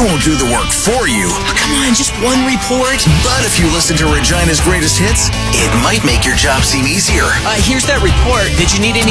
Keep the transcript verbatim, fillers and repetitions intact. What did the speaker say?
won't do the work for you. Come on, just one report. But if you listen to Regina's greatest hits, it might make your job seem easier. Uh, here's that report. Did you need any